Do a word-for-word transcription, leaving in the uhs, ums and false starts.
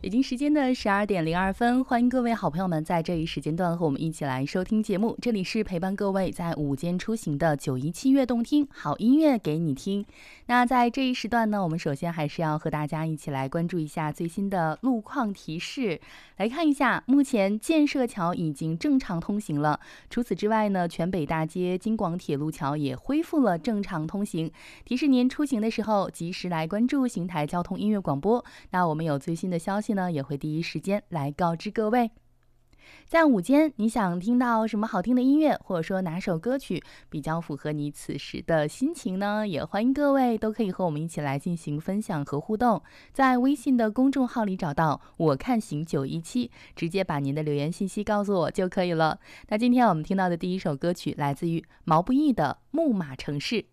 北京时间的十二点零二分，欢迎各位好朋友们在这一时间段和我们一起来收听节目。这里是陪伴各位在午间出行的九一七悦动听，好音乐给你听。那在这一时段呢，我们首先还是要和大家一起来关注一下最新的路况提示。来看一下，目前建设桥已经正常通行了。除此之外呢，全北大街京广铁路桥也恢复了正常通行。提示您出行的时候及时来关注邢台交通音乐广播。那我们有最新的消息呢，也会第一时间来告知各位。在午间，你想听到什么好听的音乐，或者说哪首歌曲比较符合你此时的心情呢？也欢迎各位都可以和我们一起来进行分享和互动。在微信的公众号里找到我看行九一七，直接把您的留言信息告诉我就可以了。那今天我们听到的第一首歌曲来自于毛不易的《木马城市》。